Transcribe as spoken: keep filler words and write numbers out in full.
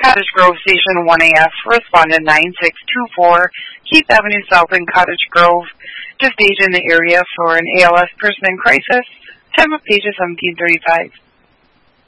Cottage Grove Station one A F, respondent nine six two four, Keith Avenue South in Cottage Grove, to stage in the area for an A L S person in crisis. Time of page is seventeen thirty-five.